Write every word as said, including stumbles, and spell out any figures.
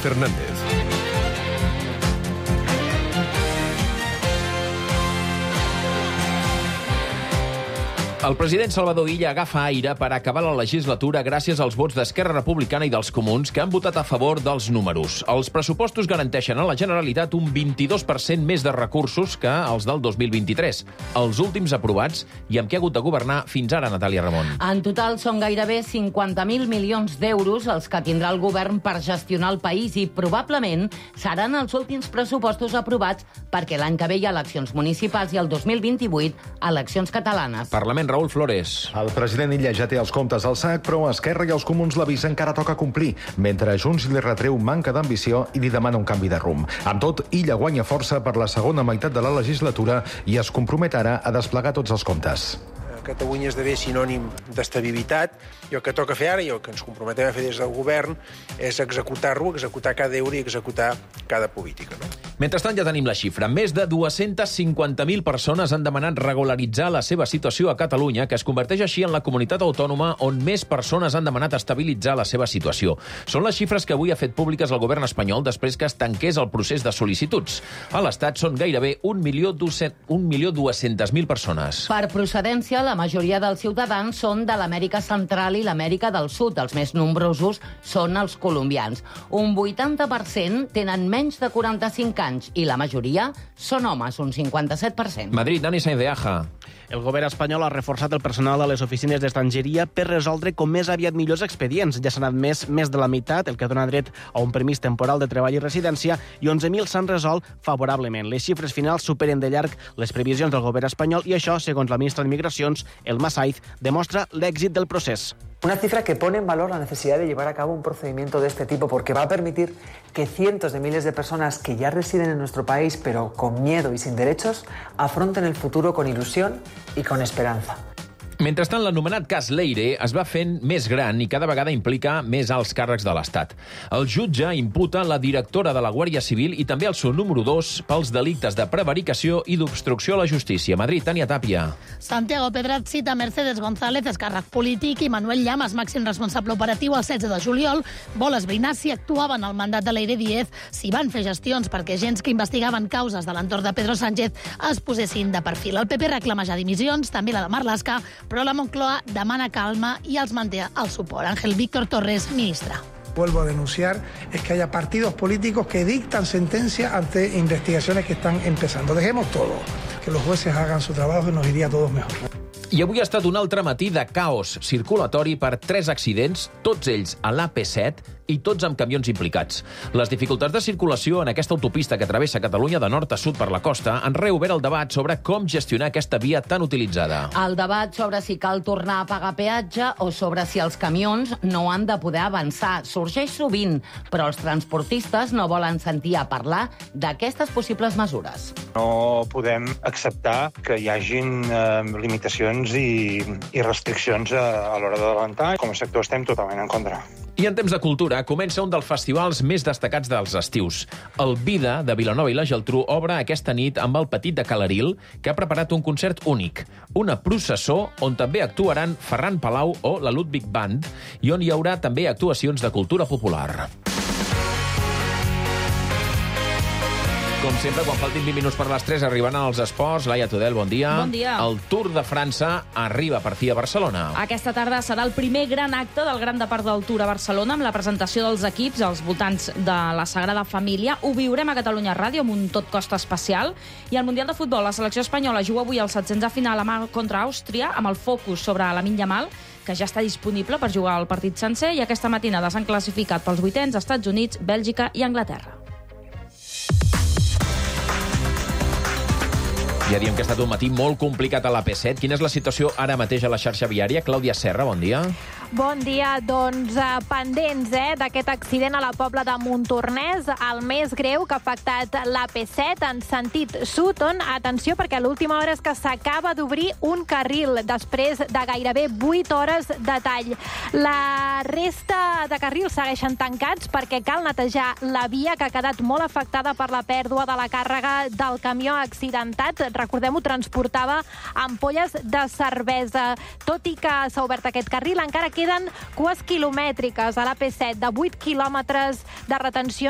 Fernández. El president Salvador Illa agafa aire per acabar la legislatura gràcies als vots d'Esquerra Republicana i dels Comuns que han votat a favor dels números. Els pressupostos garanteixen a la Generalitat un vint-i-dos per cent més de recursos que els del dos mil vint-i-tres, els últims aprovats i amb què ha hagut de governar fins ara, Natàlia Ramon. En total són gairebé cinquanta mil milions d'euros els que tindrà el govern per gestionar el país i probablement seran els últims pressupostos aprovats perquè l'any que ve hi ha eleccions municipals i el dos mil vint-i-vuit eleccions catalanes. Parlament, Raül Flores. El president Illa ja té els comptes al sac, però Esquerra i els Comuns l'avís encara toca complir, mentre Junts li retreu manca d'ambició i li demana un canvi de rumb. Amb tot, Illa guanya força per la segona meitat de la legislatura i es compromet ara a desplegar tots els comptes. Catalunya esdevé sinònim d'estabilitat i el que toca fer ara i el que ens comprometem a fer des del govern és executar-lo, executar cada euro i executar cada política. No? Mentrestant ja tenim la xifra. Més de dues-centes cinquanta mil persones han demanat regularitzar la seva situació a Catalunya, que es converteix així en la comunitat autònoma on més persones han demanat estabilitzar la seva situació. Són les xifres que avui ha fet públiques el govern espanyol després que es tanqués el procés de sol·licituds. A l'Estat són gairebé un milió dues-centes mil persones. Per procedència, la majoria dels ciutadans són de l'Amèrica Central i l'Amèrica del Sud. Els més nombrosos són els colombians. Un vuitanta per cent tenen menys de quaranta-cinc anys i la majoria són homes, un cinquanta-set per cent. Madrid, Dani Sainz de Aja. El govern espanyol ha reforçat el personal a les oficines d'estrangeria per resoldre com més aviat millors expedients. Ja s'han admès més de la meitat, el que dona dret a un permís temporal de treball i residència, i onze mil s'han resolt favorablement. Les xifres finals superen de llarg les previsions del govern espanyol i això, segons la ministra d'Immigracions, Elma Saiz, demostra l'èxit del procés. Una cifra que pone en valor la necesidad de llevar a cabo un procedimiento de este tipo porque va a permitir que cientos de miles de personas que ya residen en nuestro país pero con miedo y sin derechos afronten el futuro con ilusión y con esperanza. Mentrestant, l'anomenat cas Leire es va fent més gran i cada vegada implica més alts càrrecs de l'Estat. El jutge imputa la directora de la Guàrdia Civil i també el seu número dos pels delictes de prevaricació i d'obstrucció a la justícia. Madrid, Tània Tàpia. Santiago Pedraz cita Mercedes González, càrrec polític, i Manuel Llamas, màxim responsable operatiu, el setze de juliol. Vol esbrinar si actuaven al mandat de Leire Díez, si van fer gestions perquè agents que investigaven causes de l'entorn de Pedro Sánchez es posessin de perfil. El P P reclama ja dimissions, també la de Marlaska, però la Moncloa demana calma i els manté el suport. Ángel Víctor Torres, ministra. Vuelvo a denunciar es que haya partidos políticos que dictan sentencia ante investigaciones que están empezando. Dejemos todo, que los jueces hagan su trabajo y nos iría a todos mejor. I avui ha estat un altre matí de caos circulatori per tres accidents, tots ells a l'A P set i tots amb camions implicats. Les dificultats de circulació en aquesta autopista que travessa Catalunya de nord a sud per la costa han reobert el debat sobre com gestionar aquesta via tan utilitzada. El debat sobre si cal tornar a pagar peatge o sobre si els camions no han de poder avançar sorgeix sovint, però els transportistes no volen sentir a parlar d'aquestes possibles mesures. No podem acceptar que hi hagin eh, limitacions i, i restriccions a, a l'hora d'adelantar. Com a sector estem totalment en contra. I en temps de cultura comença un dels festivals més destacats dels estius. El Vida, de Vilanova i la Geltrú, obre aquesta nit amb el Petit de Calaril, que ha preparat un concert únic. Una processó on també actuaran Ferran Palau o la Ludwig Band i on hi haurà també actuacions de cultura popular. Com sempre, quan faltin vint minuts per les tres, arriben els esports. Laia Tudel, bon dia. Bon dia. El Tour de França arriba per fi a Barcelona. Aquesta tarda serà el primer gran acte del Gran Depart del Tour a Barcelona, amb la presentació dels equips als voltants de la Sagrada Família. Ho viurem a Catalunya Ràdio amb un tot costa especial. I al Mundial de Futbol, la selecció espanyola juga avui al setzents de final contra Àustria, amb el focus sobre Lamine Yamal, que ja està disponible per jugar el partit sencer, i aquesta matinada s'han classificat pels vuitens Estats Units, Bèlgica i Anglaterra. Ja diem que ha estat un matí molt complicat a l'A P set. Quina és la situació ara mateix a la xarxa viària? Clàudia Serra, bon dia. Bon dia. Doncs eh, pendents eh, d'aquest accident a la Pobla de Montornès, el més greu que ha afectat l'A P set en sentit sud, on, atenció, perquè a l'última hora és que s'acaba d'obrir un carril després de gairebé vuit hores de tall. La resta de carrils segueixen tancats perquè cal netejar la via, que ha quedat molt afectada per la pèrdua de la càrrega del camió accidentat. Recordem-ho, transportava ampolles de cervesa. Tot i que s'ha obert aquest carril, encara queden cues quilomètriques a l'A P set de vuit quilòmetres de retenció